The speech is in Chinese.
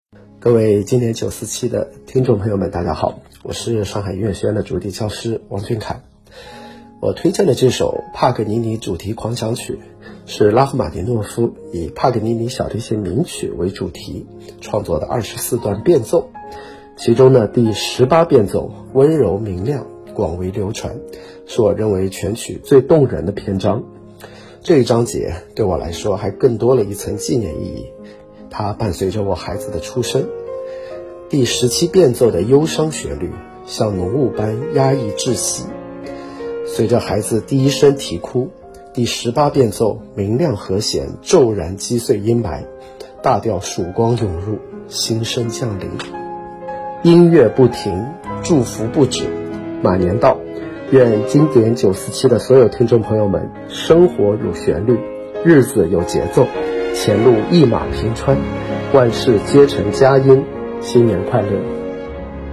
各位今年947的听众朋友们，大家好，我是上海音乐学院的主题教师王俊凯。我推荐的这首帕格尼尼主题狂想曲是拉赫玛尼诺夫以帕格尼尼小提琴名曲为主题创作的24段变奏，其中呢第18变奏温柔明亮，广为流传，是我认为全曲最动人的篇章。这一章节对我来说还更多了一层纪念意义，它伴随着我孩子的出生。第17变奏的忧伤旋律像浓雾般压抑窒息，随着孩子第一声啼哭，第18变奏明亮和弦骤然击碎阴霾，大调曙光涌入，新生降临。音乐不停，祝福不止，马年到，愿经典947的所有听众朋友们，生活有旋律，日子有节奏，前路一马平川，万事皆成佳音，新年快乐。